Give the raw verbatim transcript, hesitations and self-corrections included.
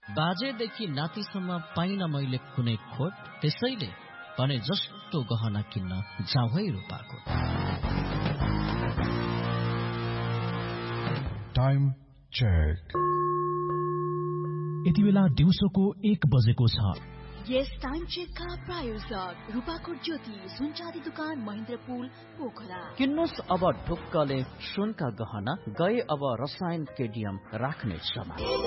बाजेदेखि नातिसम्म पाइन मैले कुनै खोट, त्यसैले भने जस्तो गहना किन्न जाउँ है रूपाको। Time check. यति बेला दिउँसोको एक बजेको छ। यस टाइम चेकका प्रायोजक रूपाकोट ज्योति सुनचाँदी दुकान महेन्द्रपुल पोखरा। किन्नुस् अब ढुक्कले सुनका गहना, गए अब रसायन केडियम राख्ने समय।